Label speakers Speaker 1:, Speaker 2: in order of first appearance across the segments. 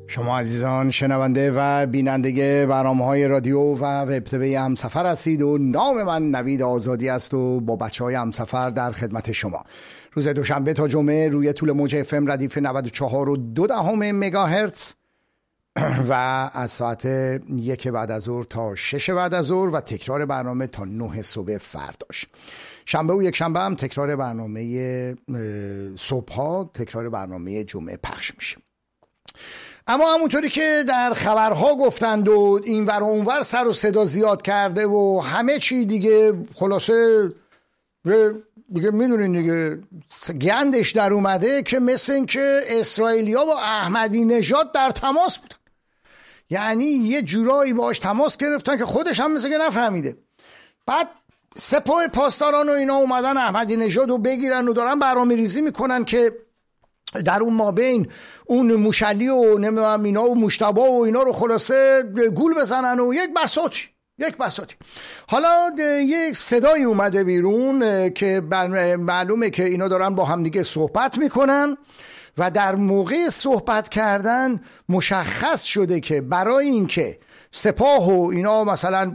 Speaker 1: شما عزیزان شنونده و بیننده برنامه‌های رادیو و وب تیوی همسفر هستید و نام من نوید آزادی است و با بچه‌های همسفر در خدمت شما. روز دوشنبه تا جمعه روی طول موج اف ام ردیف 94.2 مگاهرتز و از ساعت 1 بعد از ظهر تا 6 بعد از ظهر و تکرار برنامه تا 9 صبح فرداش. شنبه و یک شنبه هم تکرار برنامه صبح ها، تکرار برنامه جمعه پخش میشه. اما همونطوری که در خبرها گفتند و این ور و اون ور سر و صدا زیاد کرده و همه چی دیگه خلاصه دیگه میدونین دیگه گندش در اومده که مثل این که اسرائیلیا با احمدی نژاد در تماس بودن، یعنی یه جورایی باهاش تماس گرفتن که خودش هم مثل که نفهمیده. بعد سپاه پاسداران و اینا اومدن احمدی نژاد رو بگیرن و دارن برنامه‌ریزی میکنن که در اون مابین اون موشلی و نمیدونم اینا و مشتبه و اینا رو خلاصه گول بزنن و یک بساطی. حالا یک صدایی اومده بیرون که معلومه که اینا دارن با همدیگه صحبت میکنن و در موقع صحبت کردن مشخص شده که برای اینکه سپاه و اینا مثلا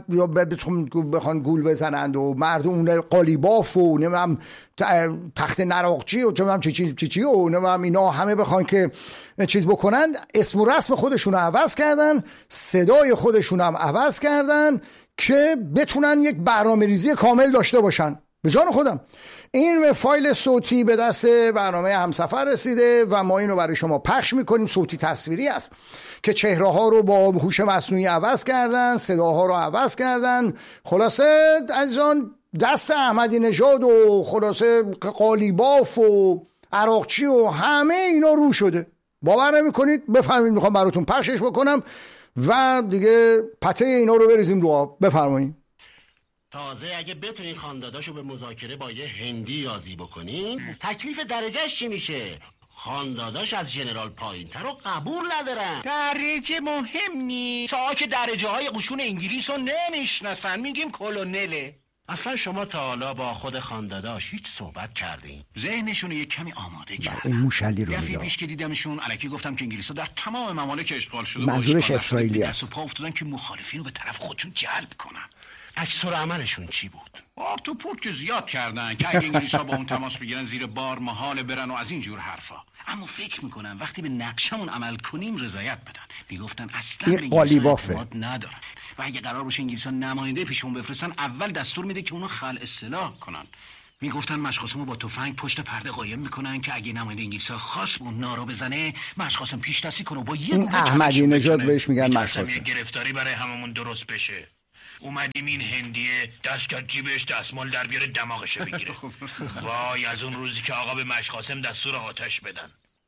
Speaker 1: بخوان گول بزنند و مردم قالیباف و نمیم تخت نراقچی و چی و نمیم اینا همه بخوان که چیز بکنن، اسم و رسم خودشون رو عوض کردن، صدای خودشون هم عوض کردن که بتونن یک برنامه ریزی کامل داشته باشن. به جان خودم این فایل صوتی به دست برنامه همسفر رسیده و ما اینو برای شما پخش میکنیم. صوتی تصویری است که چهره ها رو با هوش مصنوعی عوض کردن، صداها رو عوض کردن. خلاصه عزیزان دست احمدی نژاد و خلاصه قالیباف و عراقچی و همه اینا رو شده. باور نمیکنید؟ بفرمایید میخوام براتون پخشش بکنم و دیگه پته اینا رو بریزیم رو آب. بفرمایید.
Speaker 2: تازه اگه بتونین خانداداشو به مذاکره با یه هندی یازی بکنین، تکلیف درجهش چی میشه؟ خانداداش از ژنرال پایینتر رو قبول ندارن.
Speaker 3: درجه مهم نیست. تا که درجه های قشون انگلیس رو نمیشناسن میگیم کلونله.
Speaker 2: اصلا شما تا حالا با خود خانداداش هیچ صحبت کردین؟
Speaker 3: ذهنشون رو یک کمی آماده کردن.
Speaker 1: این موشلی رو
Speaker 3: دفعه پیش که دیدمشون الکی گفتم که انگلیس‌ها در تمام ممالک اشغال شده،
Speaker 1: منظورش اسرائیلی است.
Speaker 3: دست و پا افتادن که مخالفین رو به طرف خودشون جلب کنن.
Speaker 2: اکثر عملشون چی بود؟
Speaker 3: آرت و پورت که زیاد کردن که اگه انگلیس‌ها با اون تماس بگیرن زیر بار محال برن و از این جور حرفا. اما فکر میکنم وقتی به نقشمون عمل کنیم رضایت بدن. میگفتن اصلا
Speaker 1: این قالیبافه
Speaker 3: ندارن و اگه قرار باشه انگلیس‌ها نماینده پیشمون بفرستن اول دستور میده که اونو خلع اصلاح کنن. میگفتن مشقاسمو با تفنگ پشت پرده قایم میکنن که اگه نماینده انگلیس‌ها خواست اون نارو بزنه مشقاسم پیش دستی کنه و با یه
Speaker 1: این احمدی نژاد بهش میگن مشقاسم.
Speaker 4: گرفتاری برای هممون درست بشه. اومدیم این هندیه دست کرد جیبش دستمال در بیاره دماغشو بگیره. وای از اون روزی که آقا به مشقاسم دستور آتش بدن.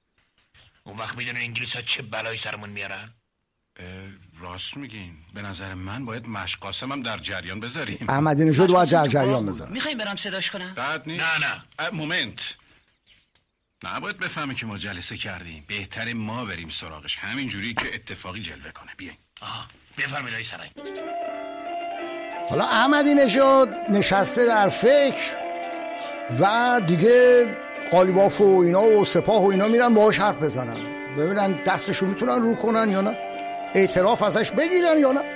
Speaker 4: اون وقت میدونن انگلیس‌ها چه بلایی سرمون میارن؟
Speaker 3: راست میگین. به نظر من باید مشقاسم هم در جریان بذاریم.
Speaker 1: احمدی نژاد باید در جریان بذاریم.
Speaker 5: میخوایم برم صداش کنم؟
Speaker 3: بد نیست.
Speaker 4: نه
Speaker 3: مومنت. نباید بفهمی که ما جلسه کردیم. بهتره ما بریم سراغش، همین جوری که اتفاقی جلوه کنه. بیاین.
Speaker 4: بفرمایید آقای سرای.
Speaker 1: حالا احمدی نژاد نشسته در فکر و دیگه قالیباف و اینا و سپاه و اینا میرن باهاش حرف بزنن، ببینن دستشو میتونن رو کنن یا نه، اعتراف ازش بگیرن یا نه.